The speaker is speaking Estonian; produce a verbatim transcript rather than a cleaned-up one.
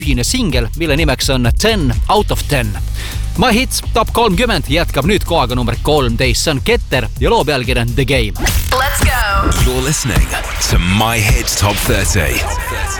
ühine singel, mille nimeks on ten out of ten. My Hits Top kolmkümmend jätkab nüüd kohaga number kolmteist. See on Keter ja loo pealkiri on The Game. Let's go! You're listening to My Hits Top thirty.